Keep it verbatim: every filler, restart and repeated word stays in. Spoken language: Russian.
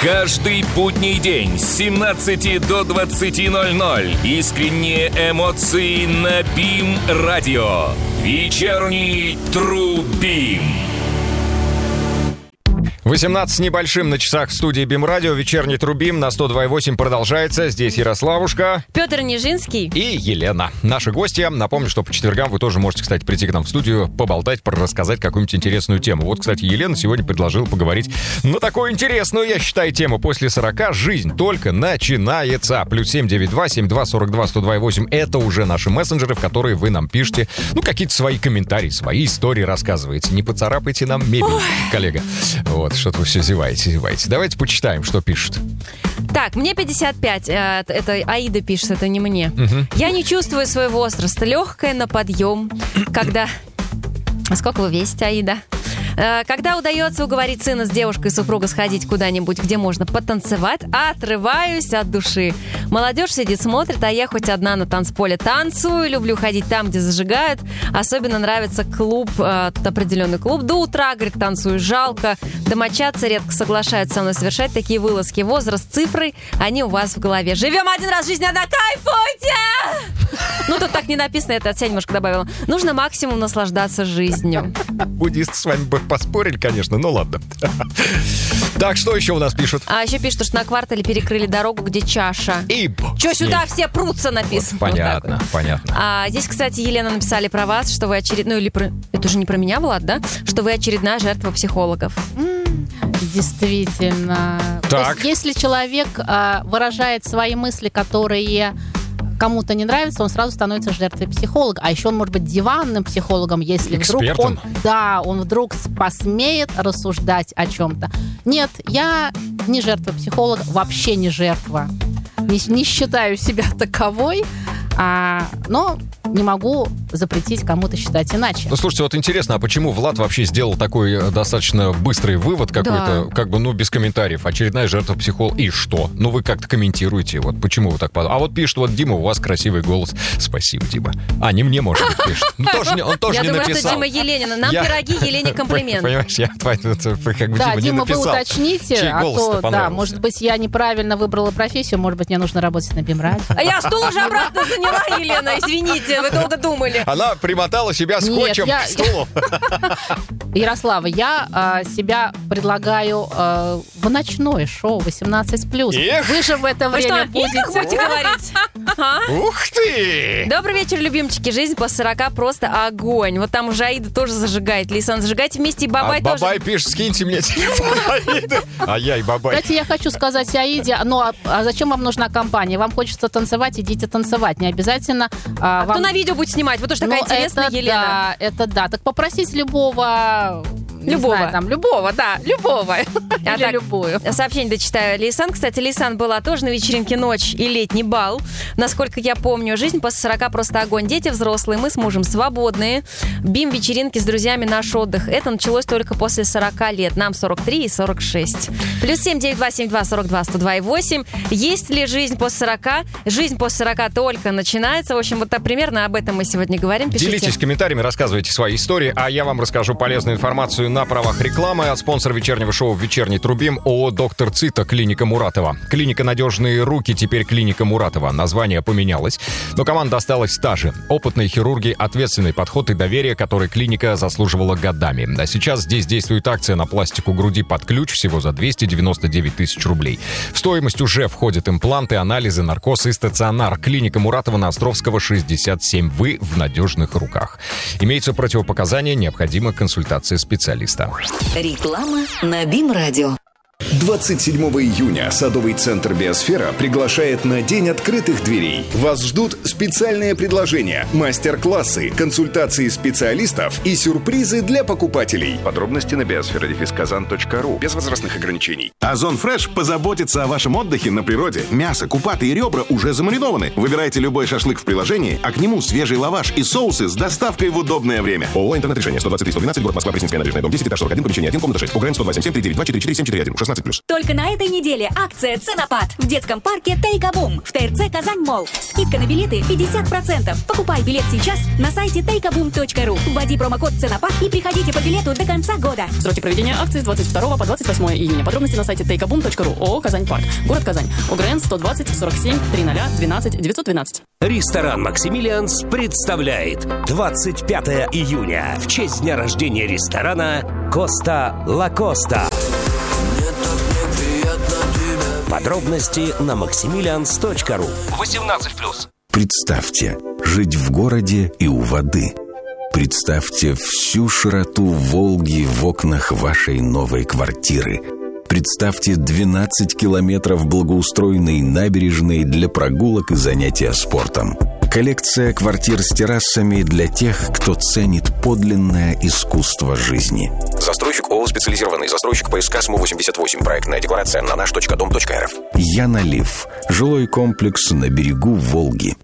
Каждый будний день с семнадцати до двадцати ноль-ноль. Искренние эмоции на БИМ-радио. Вечерний Трубим. восемнадцать с небольшим на часах в студии БИМ-радио. Вечерний Трубим на сто два и восемь продолжается. Здесь Ярославушка, Петр Нижинский и Елена. Наши гости. Напомню, что по четвергам вы тоже можете, кстати, прийти к нам в студию, поболтать, рассказать какую-нибудь интересную тему. Вот, кстати, Елена сегодня предложила поговорить на такую интересную, я считаю, тему. После сорока жизнь только начинается. Плюс семь девять два семь два сорок два сто два и восемь. Это уже наши мессенджеры, в которые вы нам пишете, ну, какие-то свои комментарии, свои истории рассказываете. Не поцарапайте нам мебель, Ой. коллега. Вот. Что-то вы все зеваете, зеваете. Давайте почитаем, что пишут. Так, мне пятьдесят пять. Это Аида пишет, это не мне. Угу. Я не чувствую свой возраст. Легкая на подъем. Когда... А сколько вы весите, Аида? Когда удается уговорить сына с девушкой и супруга сходить куда-нибудь, где можно потанцевать, отрываюсь от души. Молодежь сидит, смотрит, а я хоть одна на танцполе танцую. Люблю ходить там, где зажигают. Особенно нравится клуб, определенный клуб. До утра, говорит, танцую, жалко. Домочадцы редко соглашаются со мной совершать такие вылазки. Возраст, цифры, они у вас в голове. Живем один раз в жизни, одна, кайфуйте! Ну, тут так не написано, это от себя немножко добавила. Нужно максимум наслаждаться жизнью. Буддисты с вами бы поспорили, конечно, ну ладно. Так, что еще у нас пишут? А еще пишут, что на квартале перекрыли дорогу, где чаша. И... Че сюда все прутся, написано. Вот, понятно, вот понятно. А здесь, кстати, Елена написали про вас, что вы очередной... Ну, или про... Это уже не про меня, Влад, да? Что вы очередная жертва психологов. Действительно. Так. То есть, если человек а, выражает свои мысли, которые... кому-то не нравится, он сразу становится жертвой психолога. А еще он может быть диванным психологом, если Экспертом. вдруг он, да, он вдруг посмеет рассуждать о чем-то. Нет, я не жертва психолога, вообще не жертва. Не, не считаю себя таковой, а, но не могу запретить кому-то считать иначе. Ну, слушайте, вот интересно, а почему Влад вообще сделал такой достаточно быстрый вывод какой-то, да. как бы, ну, без комментариев? Очередная жертва психолога. И что? Ну, вы как-то комментируете, вот почему вы так подумали? А вот пишет, вот, Дима, у вас красивый голос. Спасибо, Дима. А, не мне, может быть, пишет. Он тоже не написал. Я думаю, что Дима Еленина. Нам пироги, Елене комплимент. Понимаешь, я как бы Да, Дима Дима, вы уточните, а то, да, может быть, я неправильно выбрала профессию, может быть, мне нужно работать на БИМ-радио. А я стул уже обратно заняла, Елена, извините, вы долго думали. Она примотала себя скотчем Нет, я, к стулу. Ярослава, я а, себя предлагаю а, в ночное шоу восемнадцать плюс. Эх. Вы же в это Вы время что, будете... будете говорить? А? Ух ты! Добрый вечер, любимчики. Жизнь после сорока просто огонь. Вот там уже Аида тоже зажигает. Лисан, зажигайте вместе, и Бабай а тоже. Бабай пишет, скиньте мне телефон Аиды. А я и Бабай. Кстати, я хочу сказать Аиде, ну а, а зачем вам нужна компания? Вам хочется танцевать, идите танцевать. Не обязательно... А, а вам... кто на видео будет снимать? Вот уж такая ну, интересная это Елена. Да, это да. Так попросите любого... Любого. Знаю, там, любого, да, любого. А Или так, любую. Сообщение дочитаю. Лейсан, кстати, Лейсан была тоже на вечеринке «Ночь» и летний бал. Насколько я помню, жизнь после сорока просто огонь. Дети взрослые, мы с мужем свободные. Бим-вечеринки с друзьями, наш отдых. Это началось только после сорока лет. Нам сорок три и сорок шесть. Плюс семь девять два семь два сорок два сто два и восемь. Есть ли жизнь после сорока? Жизнь после сорока только начинается. В общем, вот так примерно об этом мы сегодня говорим. Пишите. Делитесь комментариями, рассказывайте свои истории, а я вам расскажу полезную информацию на правах рекламы. От спонсора вечернего шоу «Вечерний Трубим» ООО «Доктор Цита», клиника Муратова. Клиника «Надежные руки», теперь клиника Муратова. Название поменялось, но команда осталась та же. Опытные хирурги, ответственный подход и доверие, который клиника заслуживала годами. А сейчас здесь действует акция на пластику груди под ключ всего за двести девяносто девять тысяч рублей. В стоимость уже входят импланты, анализы, наркоз и стационар. Клиника Муратова на Островского, шестьдесят семь. Вы в надежных руках. Имеются противопоказания, необходима консультация специалиста. Реклама на БИМ-радио. двадцать седьмого июня Садовый центр «Биосфера» приглашает на День открытых дверей. Вас ждут специальные предложения, мастер-классы, консультации специалистов и сюрпризы для покупателей. Подробности на биосфера дефис казан точка ру. Без возрастных ограничений. Озон Фреш позаботится о вашем отдыхе на природе. Мясо, купаты и ребра уже замаринованы. Выбирайте любой шашлык в приложении, а к нему свежий лаваш и соусы с доставкой в удобное время. ООО «Интернет-решение». сто двадцать три сто двенадцать, город Москва, Пресненская, набережная, дом десять, этаж сорок один, помещение один, комната шесть. ОГРН сто два семь семь три девять два четыре четыре семь четыре один. шестнадцать плюс. Только на этой неделе акция «Ценопад» в детском парке Тейкабум в ТРЦ «Казань Молл». Скидка на билеты пятьдесят процентов. Покупай билет сейчас на сайте тейкабум точка ру. Вводи промокод «Ценопад» и приходите по билету до конца года. Сроки проведения акции с двадцать второго по двадцать восьмое июня. Подробности на сайте тейкабум точка ру. ООО «Казань Парк». Город Казань. ОГРН сто двадцать сорок семь триста двенадцать девятьсот двенадцать. Ресторан «Максимилианс» представляет двадцать пятого июня в честь дня рождения ресторана «Коста Ла Коста». Подробности на максимилианс точка ру. восемнадцать плюс. Представьте, жить в городе и у воды. Представьте всю широту Волги в окнах вашей новой квартиры. Представьте двенадцать километров благоустроенной набережной для прогулок и занятия спортом. Коллекция квартир с террасами для тех, кто ценит подлинное искусство жизни. Застройщик ООО «Специализированный застройщик» по СК СМУ восемьдесят восемь. Проектная декларация на наш точка дом точка эр эф. Янолив. Жилой комплекс на берегу Волги.